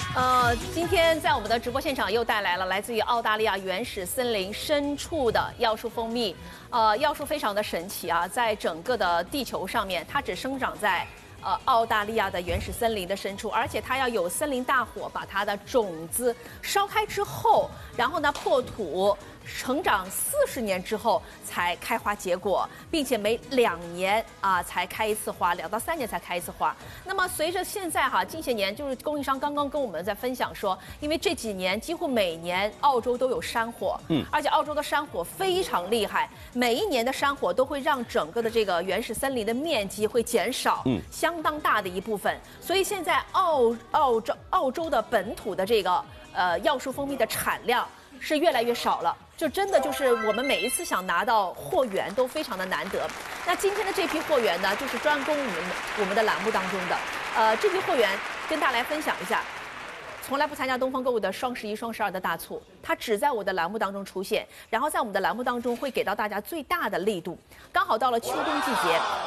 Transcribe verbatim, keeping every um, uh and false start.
呃，今天在我们的直播现场又带来了来自于澳大利亚原始森林深处的药树蜂蜜。呃，药树非常的神奇啊，在整个的地球上面，它只生长在呃澳大利亚的原始森林的深处，而且它要有森林大火把它的种子烧开之后，然后呢破土。 成长四十年之后才开花结果，并且每两年啊才开一次花，两到三年才开一次花。那么随着现在哈近些年，就是供应商刚刚跟我们在分享说，因为这几年几乎每年澳洲都有山火，嗯，而且澳洲的山火非常厉害，每一年的山火都会让整个的这个原始森林的面积会减少，嗯，相当大的一部分。所以现在澳澳洲澳洲的本土的这个呃药树蜂蜜的产量是越来越少了。 就真的就是我们每一次想拿到货源都非常的难得。那今天的这批货源呢，就是专供我们我们的栏目当中的。呃，这批货源跟大家来分享一下。从来不参加东方购物的双十一、双十二的大促，它只在我的栏目当中出现，然后在我们的栏目当中会给到大家最大的力度。刚好到了秋冬季节，